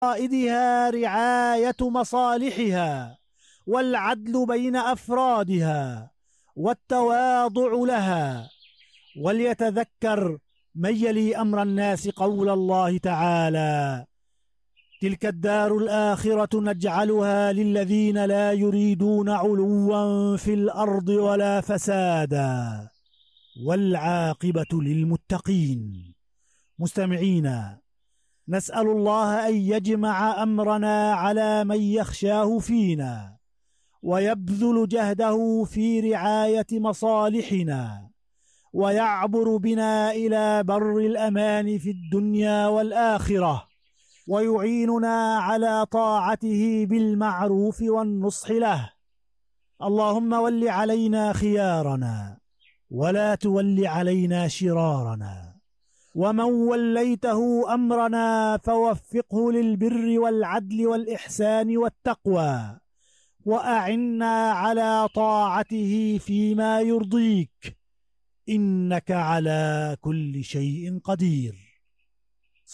قائدها رعاية مصالحها والعدل بين أفرادها والتواضع لها. وليتذكر من يلي أمر الناس قول الله تعالى: تلك الدار الآخرة نجعلها للذين لا يريدون علوا في الأرض ولا فسادا والعاقبة للمتقين. مستمعين، نسأل الله أن يجمع أمرنا على من يخشاه فينا ويبذل جهده في رعاية مصالحنا، ويعبر بنا إلى بر الأمان في الدنيا والآخرة، ويعيننا على طاعته بالمعروف والنصح له. اللهم ول علينا خيارنا ولا تول علينا شرارنا، ومن وليته أمرنا فوفقه للبر والعدل والإحسان والتقوى، وأعنا على طاعته فيما يرضيك، إنك على كل شيء قدير.